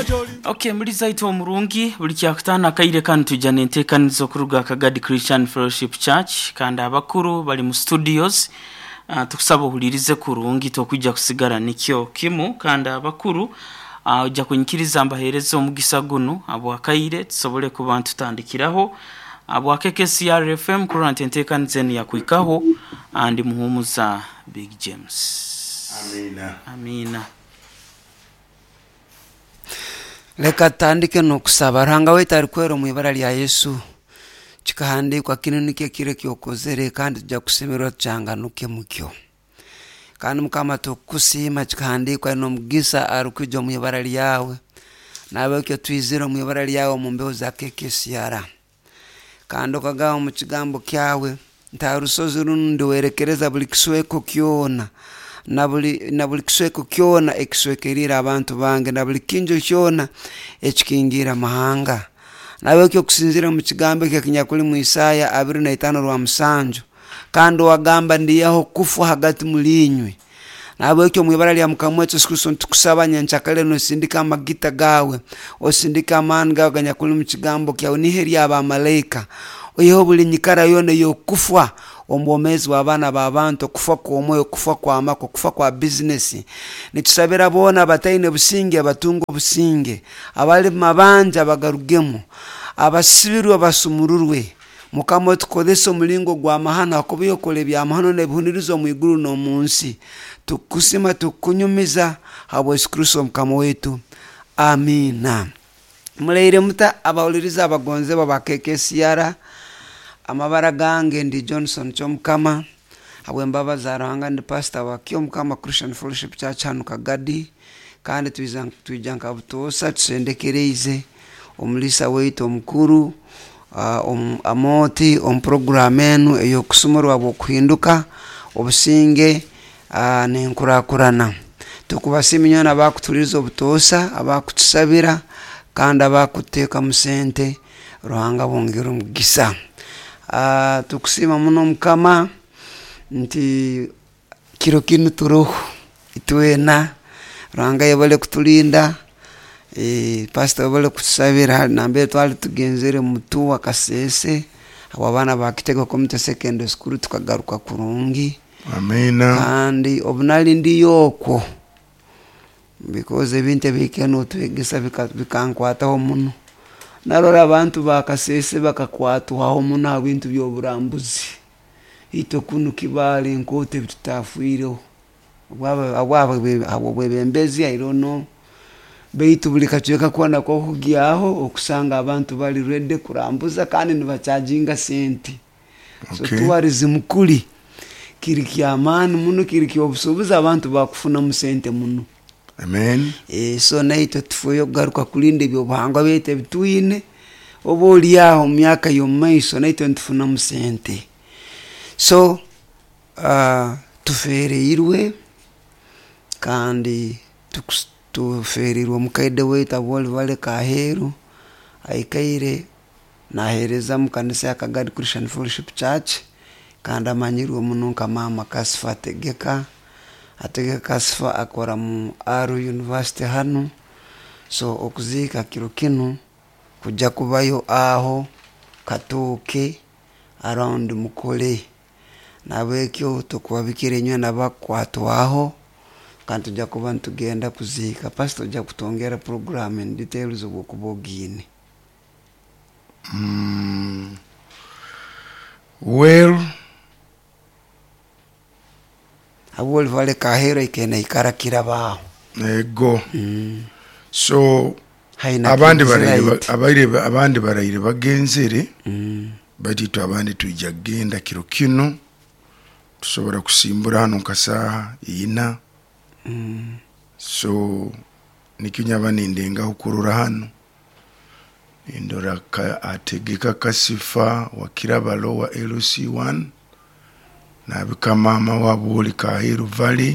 Okay, muri zaito omurungi buli kyakutana kaire kan tujane ntekanizo kuruga Kagadi Christian Fellowship Church kandi abakuru bali mu studios tukusaba hulirize kurungi tokujja kusigara nikyo kimu kandi abakuru ujja kunyikiriza mbahereze omugisa guno abo akaire tusobole ku bantu tandikiraho abo KKCR FM kurante ntekanize ya kuikaho andi muhumuza Big James. Amina. Leka tandike no kusaba ranga wetari kwero mu ibara lya Yesu kikahandikwa kinini kire kyokozere kandi tujja kusemerwa cyanganuke mukyo kandi mukama tokusima kikahandikwa no mugisa arukujo mu ibara lyawe nawe cyo twizira mu ibara lyawe mu mbeho za KKCR kandi okagaho mu kigambo kyawe ntarusozi rundi werekereza buli kisweko kyona na buli kisweko kyona ekiswekerira abantu bange na buli kinjo kyona ekikingira mahanga nawe cyo kusinzira mu kigambo kyakinyakuli mu Isaya 25:7 kandi wagamba ndiyaho kufu hagati mulinywe nawe cyo mu ibara lya mukamwe Yesu Kristo tukusabanya nchakale no sindika amagita gawe osindika amanga ganyakuli mu kigambo kyawe niheri aba malaika oyo buli nyikara yone yo kufwa ombomezi wabana babantu kufa kwa moyo kufa kwa amako kufa kwa business nitusabira bona bataine businge abatungo businge abali mabanja bagarugemo abasibirwa basumururwe mukamo tukodeso mulingo gwa mahana akubiyo kole bya mahano ne buhunirizo mu iguru no munsi tukusima tukunyumiza abo Yesu Kristo mukamo wetu amina. Muleire muta abawuliriza abagonze baba KKCR amabara gange ndi Johnson Chomkama abwembaba zaranga ndi pastor wa Kyomkama Christian Fellowship Church hano Kagadi kandi twijanga butosa tusendekereze omulisa weito mukuru amoti programenu eyo kusumurwa bokuhinduka obusinge nenkurakurana tukubasiminya nabakuturiza obutosa abakutusabira kandi abakuteka musente ruhanga bongero mugisa tukusima muno mukama nti kiro kinu turuhu itwena ranga yabale kutulinda pastor yabale kutusabira nambe twali tugenzere mutu wakasese abana bakitego komite secondary school tukagaruka kurungi amina kandi obunali ndiyoko because ebinte bikeno twegesa bikankwataho muno narora abantu bakasese bakakwatwaho muno abintu byoburambuzi ito kunu kibali nkote bitutafuireho abo bebembezi I don't know beitu bulikachweka kwana ko kugiaho okusanga abantu bali ready kurambuza kandi nibacharginga senti so tuwarizi mukuli kirikyamani muno kirikyobusubuza abantu bakufuna musente muno. Amen. So naito tufuyo garuka kulinde byo bahanga bete bitwine oboli yaho myaka yo maiso naito ntufuna musente so tufereirwe kandi tuferirwe mukaide weta boli vale kaheru aikaire nahereza mukanisa ya Kagadi Christian Fellowship Church kandi amanyirwe munonka mama Kasfa Tegeka atege Kasfa akora mu Aru University hano so okuzika kiro kino kujja kubayo aho katoke around mukole nabekyo tukubabikire nyo nabakwatwaho kandi tujja kuba ntugenda kuzika pastor tujja kutongera program and details obukubogine. Well abol vale kahera ikena ikara kirabaho ego so abandi barayire bagenzere batito abandi tujja genda kiro kino tusobora kusimbura hano kasaha ina so nikinya banindenga ukurura hano indora ategeka Kasifa wa Kirabalo wa LC1 nabika mama wa Buli Kahiru Valley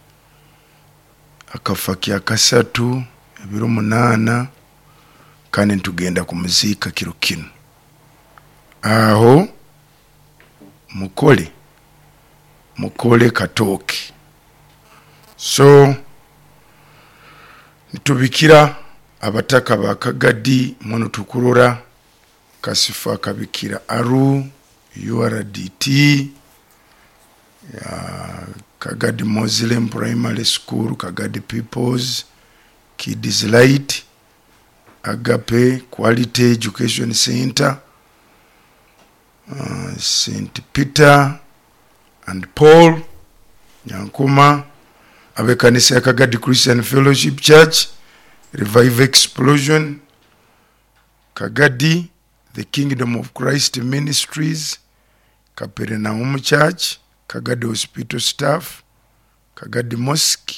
akafakia kasatu ebiro 8 kandi tugenda kumuzika kiro kino aho mukole katoki so nitubikira abataka ba Kagadi muno tukurora Kasifa Kabikira Aru URDT Kagadi Muslim Primary School, Kagadi People's Kids Light, Agape Quality Education Center, St. Peter and Paul Nyankuma, abekanisa ya Kagadi Christian Fellowship Church, Revive Explosion, Kagadi The Kingdom of Christ Ministries, Kapernaum Church, Kagadi Hospital Staff, Kagadi Mosque,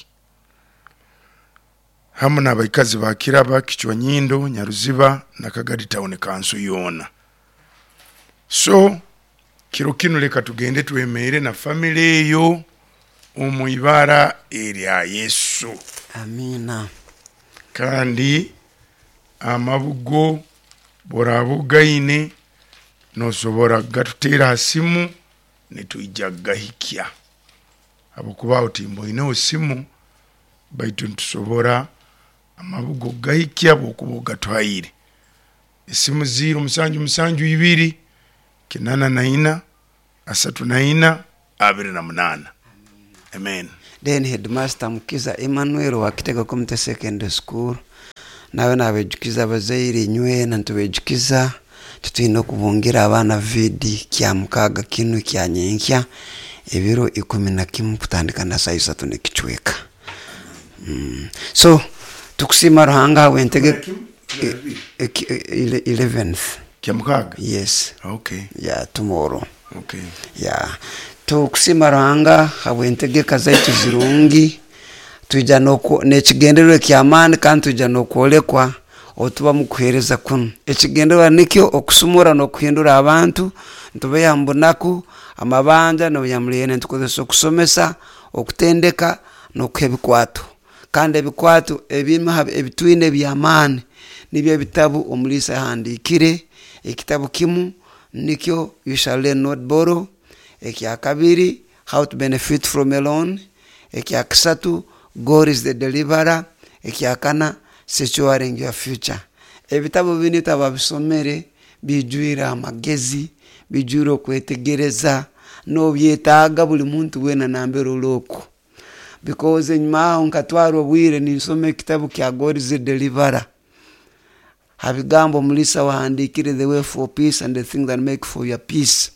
hamwe n'abaikazi ba Kiraba, Kichwanyindo, Nyaruziba na Kagadi Town Council yona. So kiro kino leka tugende twemere na family eyo omwibara erya Yesu. Amina. Kandi amabugo borabugaine nosobora gatutera hasimu netujja gahikya abokuba otimbo ine osimu baitu ntusobora amabugo gahikya bokuba gatwaire esimu 0772 894 394 28. Amen. Then headmaster Mukiza Emmanuel wa Kitega Community Secondary School nawe nabejukiza abazaire nywe na ntubejukiza tutino kubungira abana vidi kya mukaga kinu kya nyenkya ebiro 11 kutandika na saa 3 nekichweka. So tukusima Ruhanga wentege 11th kya mukaga. Yes. Okay. Yeah, tomorrow. Okay. Yeah. Tukusima Ruhanga habwentege kazaitu zirungi tuja noko nekigenderero kyamani kandi tuja nokolekwa otuba mukuhereza kuno ekigenderero nikyo okusumura no kuhindura abantu ntubeyambunaku amabanja no yamuliyene ntukozesa okusomesa okutendeka no kuhebikwatu kandi ebikwatu ebitwine byamani nibyo bitabu omulisa handikire ekitabu kimu nikyo You Shall Lend Not Borrow, ekya kabiri How to Benefit from a Loan, ekya kasatu God is the Deliverer, ekya kana Securing Your Future. Ebitabu bini tababisomere bijuira amagezi bijuro okwetegereza no byetaaga buli muntu wena nambero loko because nyuma nkatwaro bwire ninsome kitabu kya God is the Deliverer. Habigambo mulisa wahandikire The Way for Peace and the Things that Make for Your Peace.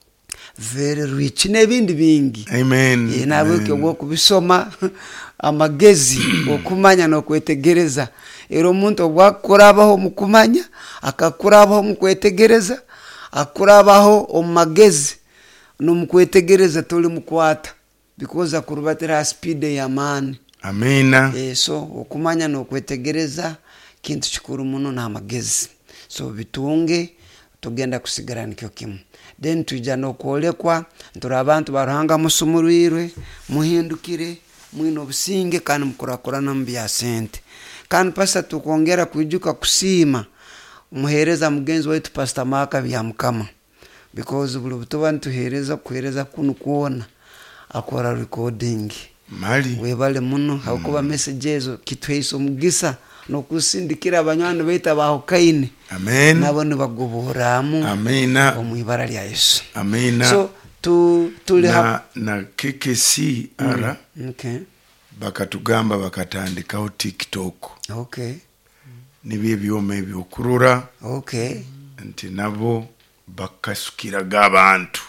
Very rich nebindi bingi. Amen. Nawe kyo kubisoma amagezi okumanya no kwetegereza ero muntu obwakurabaho mukumanya akakurabaho mukwetegereza akurabaho omagezi no mukwetegereza toli mukwata because akurubatira speed ya man. Amina. So okumanya no kwetegereza kintu kikuru muno na magezi. So bitunge tugenda kusigara nikyo kimu. Then tuja no kolekwa ntura abantu baruhanga musumuruirwe muhindukire mwino businge kandi mukurakurana mbya sente kandi pasa tukongera kujuka kusima muhereza mugenzi wetu Pastor Maka bya mukama because bulu butoba ntuhereza kuhereza kunu kuona akora recording mali webale muno hakuba messages kitweso mugisa no kusindikira abanywana beta baho kaine. Amen. Nabo nibagoboramu. Amina. Omwibara lya Yesu. Amina. So tuli na KKC ara okay bakatugamba bakatandikaho TikTok. Okay. Nibye byome ebyokurura. Okay. Nti nabo bakasukiraga abantu.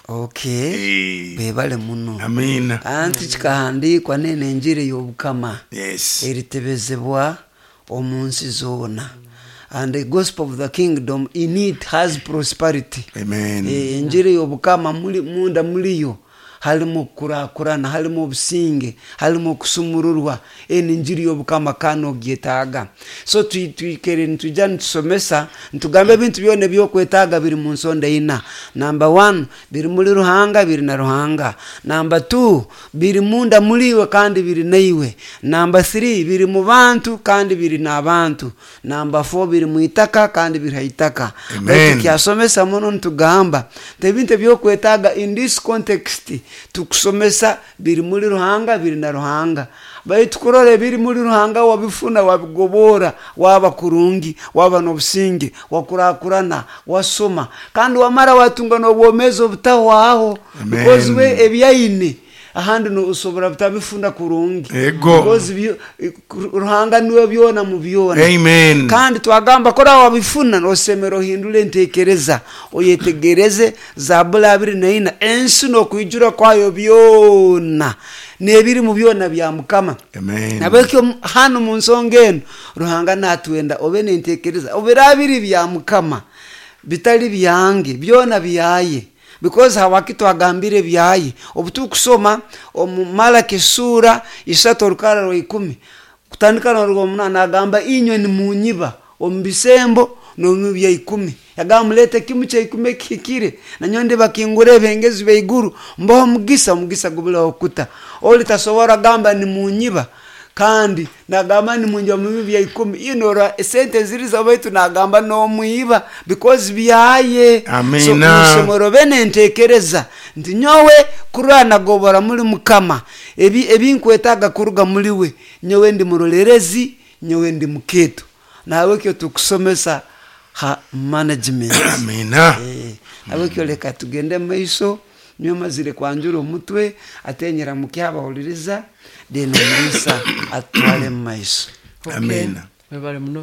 Okay. Bebale muno. Amina. Anti kikahandikwa nene njire y'obukama. Yes. Eritebezebwa omunsi zona. And the gospel of the kingdom in it has prosperity. Amen. Njire y'obukama munda muliyo halimo kurakurana halimo businge halimo kusumururwa njiri y'obukama kano gyetaga. So twikere ntujya ntusomesa ntugambe bintu byone byo kwetaga biri mu nsonda ina. Number 1 biri muri Ruhanga biri na Ruhanga. Number 2 biri munda muliwe kandi biri naiwe. Number 3 biri mu bantu kandi biri na abantu. Number 4 biri mu itaka kandi biri haitaka. Amen. Kyasomesa muno ntugamba tebinte byo kwetaga in this context tukusomesa biri muri Ruhanga biri na Ruhanga baitu kurore biri muri Ruhanga wabifuna wabigobora waba kurungi waba nobusinge wakurakurana wasoma kandi wamara watunga no bwomezo butawaho because we ebyaine ahandi no usobora butabifunda kurungi because Ruhanga niwe byona mu byona amen kandi twagamba ko rawa bifuna no semero hindule ntekereza oyetegereze Zaburi 24 ensi no kwijura kwayo byona nebiri mu byona bya Mukama amen nabekyo hano mu nsongeno Ruhanga natwenda obe nentekereza obirabiri bya Mukama bitali byange byona byaye because hawakito agambire byaye obutukusoma Malaki sura 3:10 kutandika no 8 agamba inyoni munyiba ombisembo no mu bya 10 yagamulete kimu cya 10 kikire na nyonde bakingure bengezi beiguru mbo mugisa gubula okuta oli tasobora gamba ni munyiba kandi nagamba ni munja mu bya 10 inora sente ziriza baitu nagamba no muiba because byaye amina so bene ntekereza ndi nyowe kurana gobora muri Mukama ebinkwetaga kuruga muri we nyowe ndi murolerezi nyowe ndi muketo nawe kyo tukusomesa ha management amina nawe kyo leka tugende maiso nyo mazire kwanjura umutwe atenyera mukyaba oliriza deno murisa atwale maiso amina webale muno